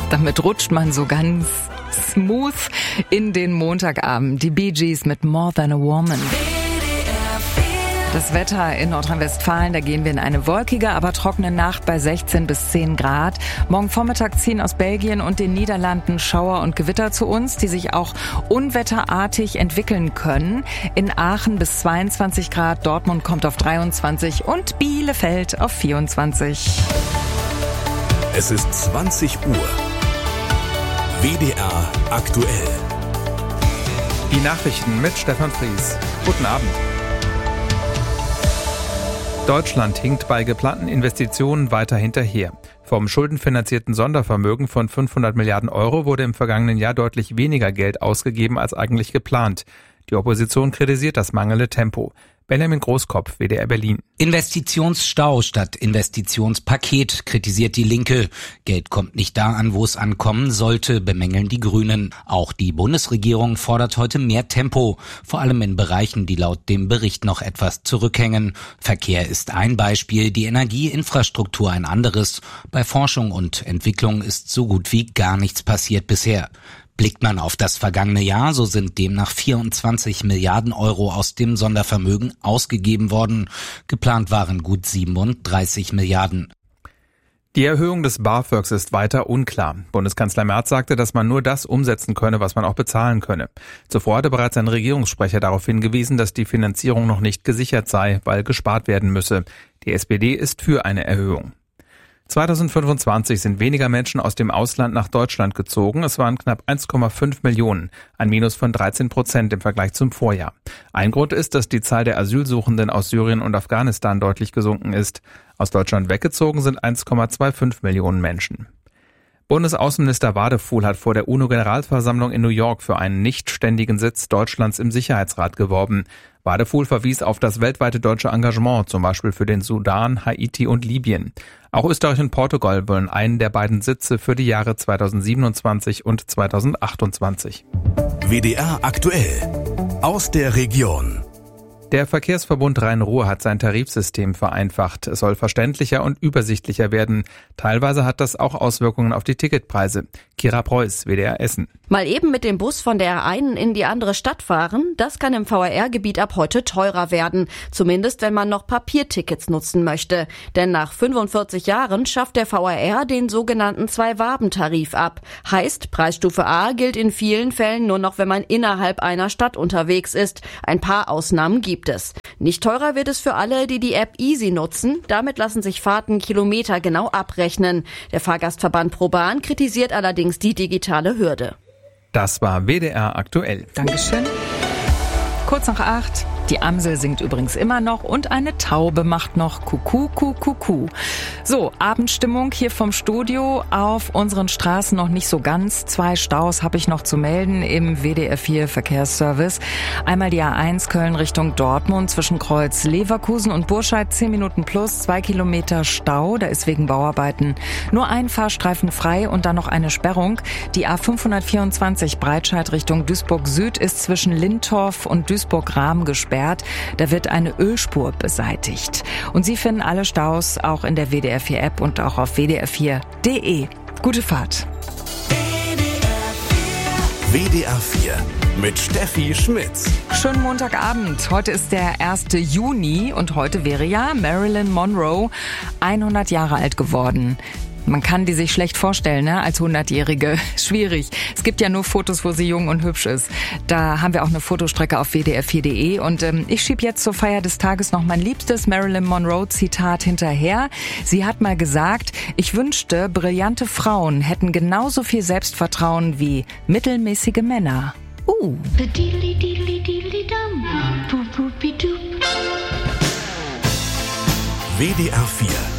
Damit rutscht man so ganz smooth in den Montagabend. Die Bee Gees mit More Than a Woman. Das Wetter in Nordrhein-Westfalen, da gehen wir in eine wolkige, aber trockene Nacht bei 16 bis 10 Grad. Morgen Vormittag ziehen aus Belgien und den Niederlanden Schauer und Gewitter zu uns, die sich auch unwetterartig entwickeln können. In Aachen bis 22 Grad, Dortmund kommt auf 23 und Bielefeld auf 24. Es ist 20 Uhr. WDR aktuell. Die Nachrichten mit Stefan Fries. Guten Abend. Deutschland hinkt bei geplanten Investitionen weiter hinterher. Vom schuldenfinanzierten Sondervermögen von 500 Milliarden Euro wurde im vergangenen Jahr deutlich weniger Geld ausgegeben als eigentlich geplant. Die Opposition kritisiert das mangelnde Tempo. Benjamin Großkopf, WDR Berlin. Investitionsstau statt Investitionspaket, kritisiert die Linke. Geld kommt nicht da an, wo es ankommen sollte, bemängeln die Grünen. Auch die Bundesregierung fordert heute mehr Tempo, vor allem in Bereichen, die laut dem Bericht noch etwas zurückhängen. Verkehr ist ein Beispiel, die Energieinfrastruktur ein anderes. Bei Forschung und Entwicklung ist so gut wie gar nichts passiert bisher. Blickt man auf das vergangene Jahr, so sind demnach 24 Milliarden Euro aus dem Sondervermögen ausgegeben worden. Geplant waren gut 37 Milliarden. Die Erhöhung des BAföGs ist weiter unklar. Bundeskanzler Merz sagte, dass man nur das umsetzen könne, was man auch bezahlen könne. Zuvor hatte bereits ein Regierungssprecher darauf hingewiesen, dass die Finanzierung noch nicht gesichert sei, weil gespart werden müsse. Die SPD ist für eine Erhöhung. 2025 sind weniger Menschen aus dem Ausland nach Deutschland gezogen. Es waren knapp 1,5 Millionen, ein Minus von 13% im Vergleich zum Vorjahr. Ein Grund ist, dass die Zahl der Asylsuchenden aus Syrien und Afghanistan deutlich gesunken ist. Aus Deutschland weggezogen sind 1,25 Millionen Menschen. Bundesaußenminister Wadefuhl hat vor der UNO-Generalversammlung in New York für einen nicht ständigen Sitz Deutschlands im Sicherheitsrat geworben. Wadefuhl verwies auf das weltweite deutsche Engagement, zum Beispiel für den Sudan, Haiti und Libyen. Auch Österreich und Portugal wollen einen der beiden Sitze für die Jahre 2027 und 2028. WDR aktuell. Aus der Region. Der Verkehrsverbund Rhein-Ruhr hat sein Tarifsystem vereinfacht. Es soll verständlicher und übersichtlicher werden. Teilweise hat das auch Auswirkungen auf die Ticketpreise. Kira Preuß, WDR Essen. Mal eben mit dem Bus von der einen in die andere Stadt fahren, das kann im VRR-Gebiet ab heute teurer werden. Zumindest, wenn man noch Papiertickets nutzen möchte. Denn nach 45 Jahren schafft der VRR den sogenannten Zwei-Waben-Tarif ab. Heißt, Preisstufe A gilt in vielen Fällen nur noch, wenn man innerhalb einer Stadt unterwegs ist. Ein paar Ausnahmen gibt es. Nicht teurer wird es für alle, die die App Easy nutzen. Damit lassen sich Fahrten kilometergenau abrechnen. Der Fahrgastverband ProBahn kritisiert allerdings die digitale Hürde. Das war WDR aktuell. Dankeschön. Kurz nach 8. Die Amsel singt übrigens immer noch und eine Taube macht noch Kuckuck, Kuckuck. So, Abendstimmung hier vom Studio. Auf unseren Straßen noch nicht so ganz. 2 Staus habe ich noch zu melden im WDR 4 Verkehrsservice. Einmal die A1 Köln Richtung Dortmund zwischen Kreuz Leverkusen und Burscheid 10 Minuten plus, 2 Kilometer Stau. Da ist wegen Bauarbeiten nur ein Fahrstreifen frei und dann noch eine Sperrung. Die A524 Breitscheid Richtung Duisburg Süd ist zwischen Lintorf und Duisburg-Rahm gesperrt. Da wird eine Ölspur beseitigt. Und Sie finden alle Staus auch in der WDR 4 App und auch auf wdr4.de. Gute Fahrt. WDR 4 mit Steffi Schmitz. Schönen Montagabend. Heute ist der 1. Juni und heute wäre ja Marilyn Monroe 100 Jahre alt geworden. Man kann die sich schlecht vorstellen, ne, als 100-Jährige. Schwierig. Es gibt ja nur Fotos, wo sie jung und hübsch ist. Da haben wir auch eine Fotostrecke auf wdr4.de. Und ich schieb jetzt zur Feier des Tages noch mein liebstes Marilyn Monroe-Zitat hinterher. Sie hat mal gesagt, ich wünschte, brillante Frauen hätten genauso viel Selbstvertrauen wie mittelmäßige Männer. WDR 4